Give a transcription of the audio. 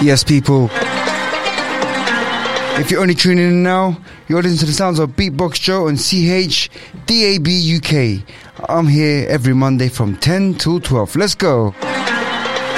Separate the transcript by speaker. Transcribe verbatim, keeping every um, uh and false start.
Speaker 1: Yes, people. If you're only tuning in now, you're listening to the sounds of Beatbox Joe on C H D A B U K. I'm here every Monday from ten till twelve. Let's go.